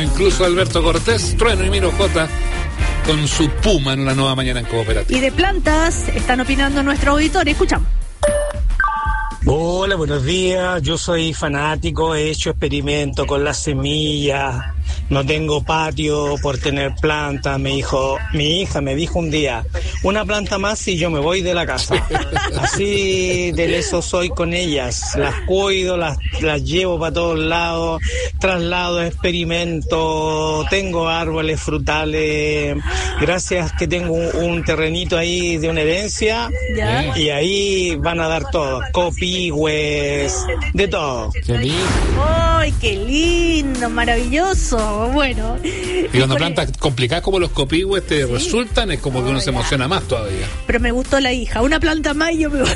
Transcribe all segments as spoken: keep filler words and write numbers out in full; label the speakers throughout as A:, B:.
A: incluso Alberto Cortés, Trueno y Miro J con su Puma en una nueva mañana en Cooperativa.
B: Y de plantas están opinando nuestros auditores. Escuchamos.
C: Hola, buenos días. Yo soy fanático, he hecho experimentos con las semillas. No tengo patio por tener planta. Mi hijo, mi hija me dijo un día, una planta más y yo me voy de la casa. Así de eso soy con ellas. Las cuido, las, las llevo para todos lados, traslado, experimento, tengo árboles frutales. Gracias que tengo un, un terrenito ahí de una herencia. ¿Ya? Y ahí van a dar todo, copihue, de todo.
B: ¡Ay, qué lindo, maravilloso! Bueno.
A: Y cuando plantas complicadas como los copihue te ¿sí? resultan, es como que uno oh, se emociona más todavía.
B: Pero me gustó la hija, una planta más y yo me voy.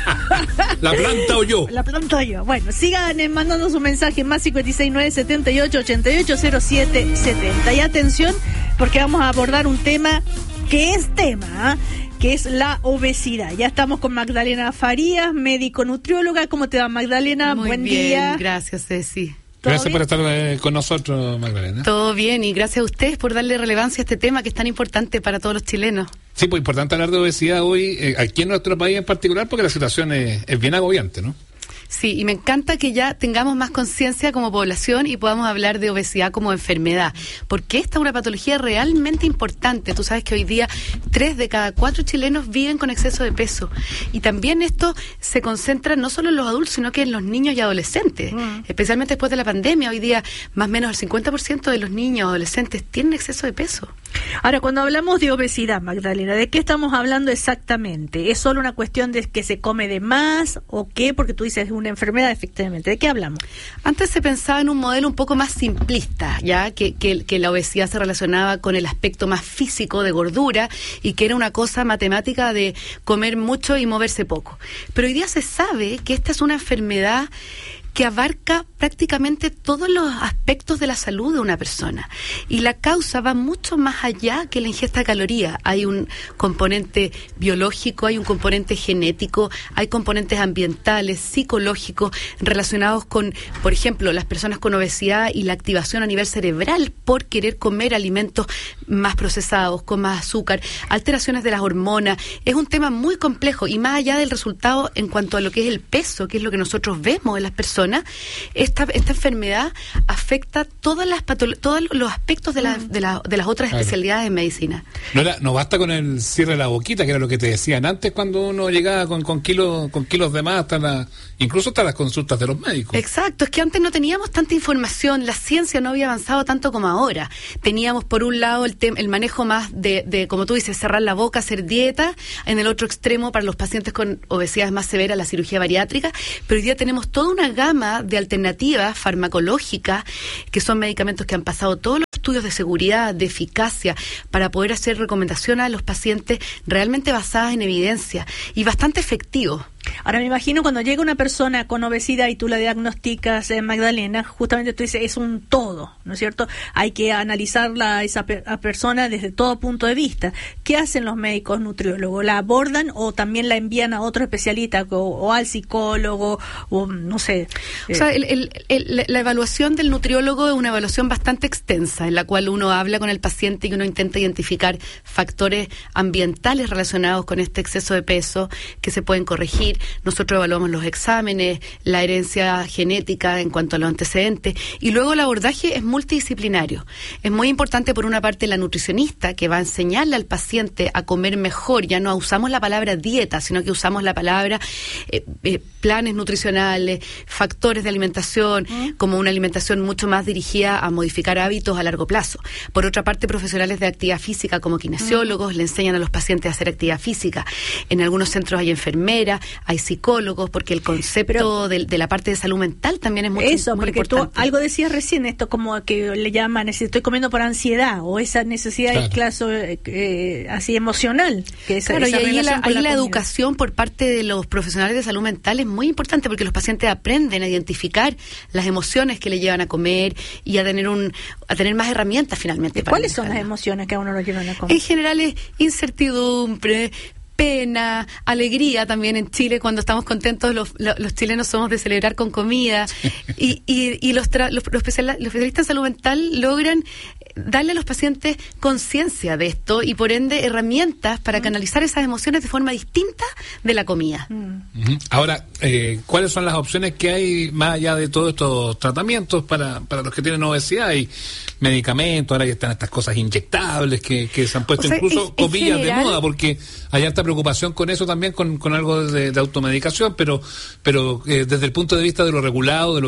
A: ¿La planta o yo?
B: La planta o yo. Bueno, sigan mandando su mensaje más cinco seis nueve, siete ocho, ocho ocho, cero siete siete cero. Y atención, porque vamos a abordar un tema que es tema, ¿eh? que es la obesidad. Ya estamos con Magdalena Farías, médico nutrióloga. ¿Cómo te va, Magdalena?
D: Muy
B: Buen
D: bien,
B: día.
D: Gracias, Ceci.
A: Gracias
B: bien?
A: por estar eh, con nosotros, Magdalena.
D: Todo bien, y gracias a ustedes por darle relevancia a este tema que es tan importante para todos los chilenos.
A: Sí, pues importante hablar de obesidad hoy, eh, aquí en nuestro país en particular, porque la situación es, es bien agobiante, ¿no?
D: Sí, y me encanta que ya tengamos más conciencia como población y podamos hablar de obesidad como enfermedad, porque esta es una patología realmente importante. Tú sabes que hoy día tres de cada cuatro chilenos viven con exceso de peso, y también esto se concentra no solo en los adultos, sino que en los niños y adolescentes, uh-huh. especialmente después de la pandemia. Hoy día más o menos el cincuenta por ciento de los niños y adolescentes tienen exceso de peso.
B: Ahora, cuando hablamos de obesidad, Magdalena, ¿de qué estamos hablando exactamente? ¿Es solo una cuestión de que se come de más o qué? Porque tú dices una enfermedad, efectivamente. ¿De qué hablamos?
D: Antes se pensaba en un modelo un poco más simplista, ya que, que, que la obesidad se relacionaba con el aspecto más físico de gordura y que era una cosa matemática de comer mucho y moverse poco. Pero hoy día se sabe que esta es una enfermedad que abarca prácticamente todos los aspectos de la salud de una persona. Y la causa va mucho más allá que la ingesta de calorías. Hay un componente biológico, hay un componente genético, hay componentes ambientales, psicológicos, relacionados con, por ejemplo, las personas con obesidad y la activación a nivel cerebral por querer comer alimentos más procesados, con más azúcar, alteraciones de las hormonas. Es un tema muy complejo, y más allá del resultado en cuanto a lo que es el peso, que es lo que nosotros vemos en las personas, Esta, esta enfermedad afecta todas las patolo- todos los aspectos de, la, de, la, de las otras claro. especialidades en medicina.
A: No, era, no basta con el cierre de la boquita, que era lo que te decían antes cuando uno llegaba con, con, kilos, con kilos de más, hasta la, incluso hasta las consultas de los médicos.
D: Exacto, es que antes no teníamos tanta información, la ciencia no había avanzado tanto como ahora. Teníamos por un lado el, tem- el manejo más de, de, como tú dices, cerrar la boca, hacer dieta, en el otro extremo para los pacientes con obesidad más severa, la cirugía bariátrica, pero hoy día tenemos toda una gama de alternativas farmacológicas, que son medicamentos que han pasado todos los estudios de seguridad, de eficacia, para poder hacer recomendaciones a los pacientes realmente basadas en evidencia y bastante efectivos.
B: Ahora me imagino cuando llega una persona con obesidad y tú la diagnosticas, eh, Magdalena, justamente tú dices, es un todo, ¿no es cierto? Hay que analizarla a esa per- a persona desde todo punto de vista. ¿Qué hacen los médicos nutriólogos? ¿La abordan o también la envían a otro especialista o, o al psicólogo o no sé?
D: Eh. O sea, el, el, el, la evaluación del nutriólogo es una evaluación bastante extensa, en la cual uno habla con el paciente y uno intenta identificar factores ambientales relacionados con este exceso de peso que se pueden corregir. Nosotros evaluamos los exámenes, la herencia genética en cuanto a los antecedentes, y luego el abordaje es multidisciplinario. Es muy importante, por una parte, la nutricionista, que va a enseñarle al paciente a comer mejor. Ya no usamos la palabra dieta, sino que usamos la palabra eh, eh, planes nutricionales, factores de alimentación, ¿Mm? como una alimentación mucho más dirigida a modificar hábitos a largo plazo. Por otra parte, profesionales de actividad física como kinesiólogos ¿Mm? le enseñan a los pacientes a hacer actividad física. En algunos centros hay enfermeras, hay psicólogos, porque el concepto Pero, de, de la parte de salud mental también es mucho,
B: eso,
D: muy
B: porque
D: importante.
B: Tú algo decías recién, esto como que le llaman, estoy comiendo por ansiedad, o esa necesidad claro. de clase eh, así emocional. Que esa,
D: claro,
B: esa
D: y ahí la, ahí la, la educación por parte de los profesionales de salud mental es muy importante, porque los pacientes aprenden a identificar las emociones que le llevan a comer y a tener un a tener más herramientas finalmente.
B: ¿Cuáles son las emociones que a uno lo llevan a comer?
D: En general es incertidumbre, pena, alegría también en Chile. Cuando estamos contentos, los, los, los chilenos somos de celebrar con comida. Y, y, y los, tra- los, los, especial- los especialistas en salud mental logran darle a los pacientes conciencia de esto y por ende herramientas para canalizar esas emociones de forma distinta de la comida.
B: Mm.
A: Uh-huh. Ahora, eh, ¿cuáles son las opciones que hay más allá de todos estos tratamientos para, para los que tienen obesidad y medicamentos? Ahora ya están estas cosas inyectables que, que se han puesto, o sea, incluso es, comillas general, de moda, porque hay alta preocupación con eso también, con, con algo de, de automedicación, pero, pero eh, desde el punto de vista de lo regulado, de lo